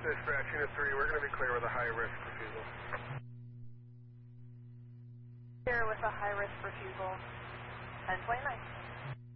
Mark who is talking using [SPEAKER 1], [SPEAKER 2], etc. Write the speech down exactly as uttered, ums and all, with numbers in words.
[SPEAKER 1] Dispatch Unit three, we're going to be clear with a high-risk refusal.
[SPEAKER 2] Clear with a high-risk refusal. ten twenty-nine.